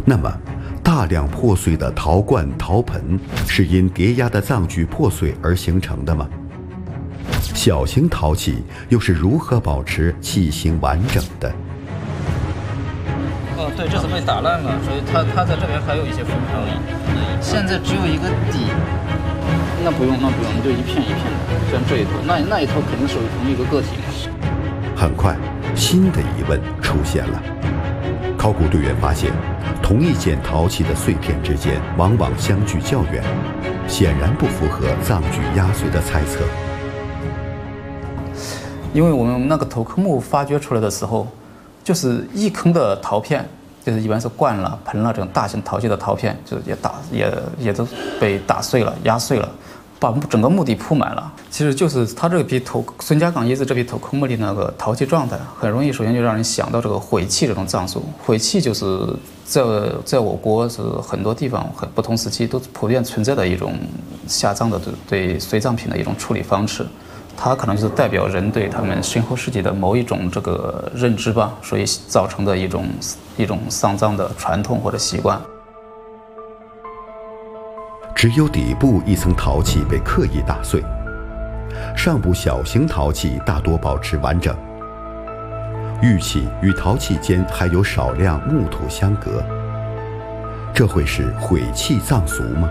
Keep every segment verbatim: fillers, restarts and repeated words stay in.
那么，大量破碎的陶罐、陶盆是因叠压的脏具破碎而形成的吗？小型陶器又是如何保持器型完整的？ 哦，对，这是被打烂了，所以它它在这边还有一些缝合。现在只有一个底，那不用，那不用，你就一片一片的，像这一头，那那一头肯定属于同一个个体嘛。 很快，新的疑问出现了。考古队员发现，同一件陶器的碎片之间往往相距较远，显然不符合脏具压碎的猜测。 因为我们那个头坑墓发掘出来的时候，就是一坑的陶片，就是一般是罐了、盆了这种大型陶器的陶片，就是也打也也都被打碎了、压碎了，把整个墓地铺满了。其实就是它这批头孙家岗遗址这批头坑墓里那个陶器状态，很容易首先就让人想到这个毁器这种葬术。毁器就是在在我国是很多地方很不同时期都普遍存在的一种下葬的对对随葬品的一种处理方式。它可能就是代表人对他们身后事迹的某一种这个认知吧，所以造成的一种一种丧葬的传统或者习惯。 只有底部一层陶器被刻意打碎，上部小型陶器大多保持完整。玉器与陶器间还有少量木土相隔，这会是毁器葬俗吗？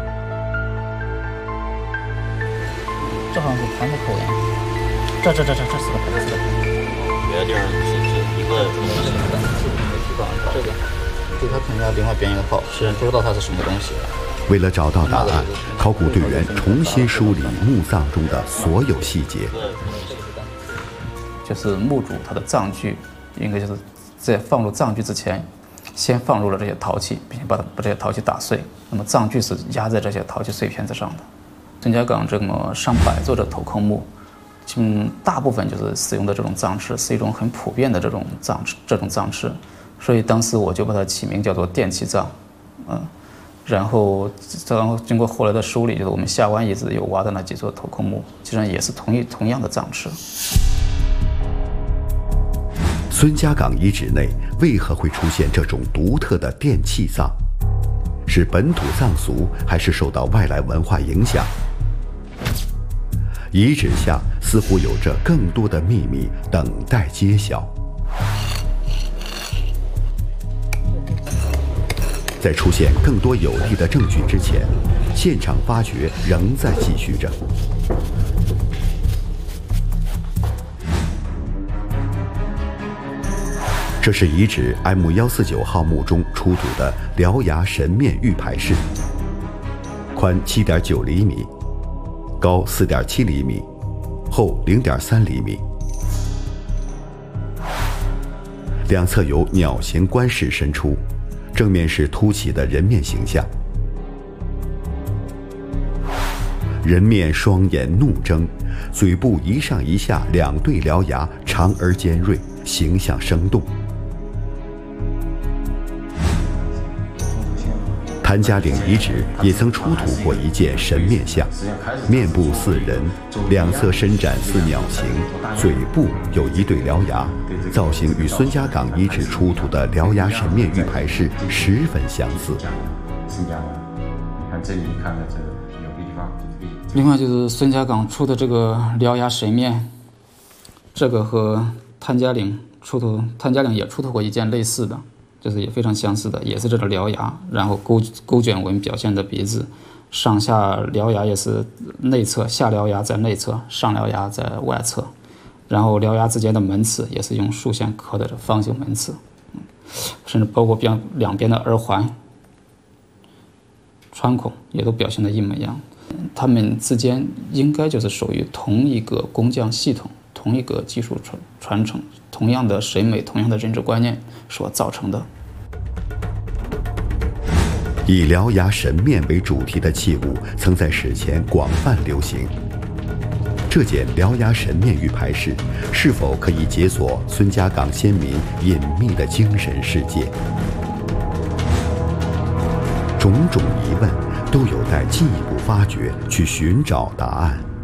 这好像是盘子口呀，这这这这这是个盘子的。 别的地儿是是一个是个盘子，这个，这它肯定要另外编一个号，是不知道它是什么东西。 为了找到答案，考古队员重新梳理墓葬中的所有细节。 就是墓主他的葬具，应该就是在放入葬具之前，先放入了这些陶器，并且把它把这些陶器打碎。那么葬具是压在这些陶器碎片之上的。孙家岗这么上百座的头坑墓，嗯，大部分就是使用的这种葬式是一种很普遍的这种葬这种葬式，所以当时我就把它起名叫做电气葬，嗯。然后，然后经过后来的梳理，就是我们下湾遗址有挖的那几座头坑墓，其实也是同一同样的葬式。 孙家岗遗址内为何会出现这种独特的电气葬？是本土葬俗，还是受到外来文化影响？遗址下似乎有着更多的秘密等待揭晓。在出现更多有力的证据之前，现场发掘仍在继续着。这是遗址 M 一四九号墓中出土的獠牙神面玉牌饰，宽七点九厘米，高四点七厘米，厚零点三厘米。两侧有鸟形冠饰伸出，正面是凸起的人面形象。人面双眼怒睁，嘴部一上一下两对獠牙长而尖锐，形象生动。谭家岭遗址也曾出土过一件神面像，面部似人，两侧伸展似鸟形，嘴部有一对獠牙，造型与孙家岗遗址出土的獠牙神面玉牌饰十分相似。 孙家岗，你看这里看的这个有个地方。 另外就是孙家岗出的这个獠牙神面，这个和谭家岭出土，谭家岭也出土过一件类似的。就是也非常相似的，也是这个獠牙，然后勾勾卷纹表现的鼻子，上下獠牙也是内侧，下獠牙在内侧，上獠牙在外侧，然后獠牙之间的门齿也是用竖线刻的方形门齿，甚至包括边两边的耳环、穿孔也都表现的一模一样。它们之间应该就是属于同一个工匠系统，同一个技术传传承，同样的审美，同样的认知观念所造成的。 以獠牙神面为主题的器物曾在史前广泛流行。这件獠牙神面玉牌饰是否可以解锁孙家岗先民隐秘的精神世界？种种疑问都有待进一步发掘，去寻找答案。